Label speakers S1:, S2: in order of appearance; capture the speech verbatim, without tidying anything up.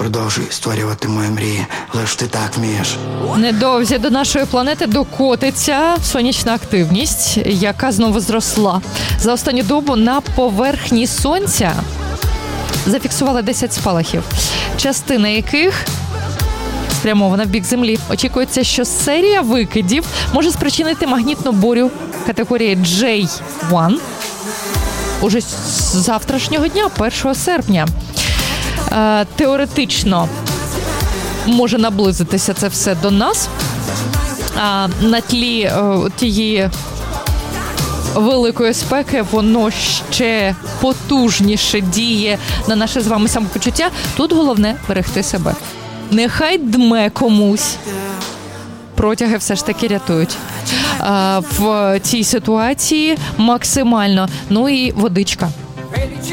S1: продовжуй створювати мої мрії, лиш ти так вмієш.
S2: Недовзі до нашої планети докотиться сонячна активність, яка знову зросла. За останню добу на поверхні Сонця зафіксували десять спалахів, частина яких спрямована в бік Землі. Очікується, що серія викидів може спричинити магнітну бурю категорії джей один уже з завтрашнього дня, першого серпня. Е, теоретично може наблизитися це все до нас. А на тлі е, тієї великої спеки воно ще потужніше діє на наше з вами самопочуття. Тут головне берегти себе. Нехай дме комусь. Протяги все ж таки рятують а, в цій ситуації максимально. Ну і водичка.